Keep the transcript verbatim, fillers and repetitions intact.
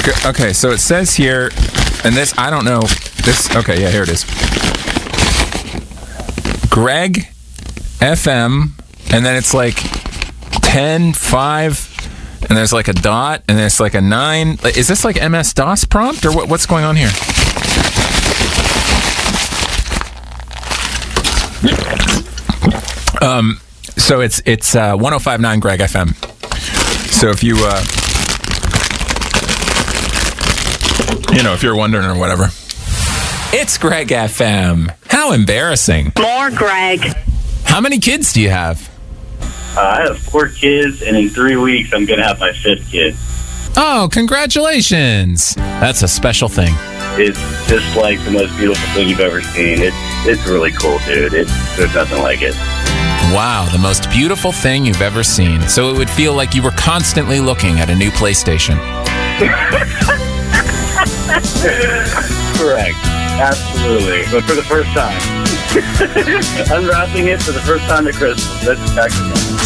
Okay, so it says here, and this, I don't know. This, okay, yeah, here it is. Greg F M, and then it's like ten, five, and there's like a dot, and there's like a nine. Is this like M S DOS prompt, or what, what's going on here? Um, so it's it's uh, one oh five point nine Greg F M. So if you, uh, you know, if you're wondering or whatever. It's Greg F M. How embarrassing. More Greg. How many kids do you have? Uh, I have four kids, and in three weeks, I'm going to have my fifth kid. Oh, congratulations. That's a special thing. It's just like the most beautiful thing you've ever seen. It's, it's really cool, dude. It's, there's nothing like it. Wow, the most beautiful thing you've ever seen. So it would feel like you were constantly looking at a new PlayStation. Correct. Absolutely. But for the first time. Unwrapping it for the first time at Christmas. That's exactly right.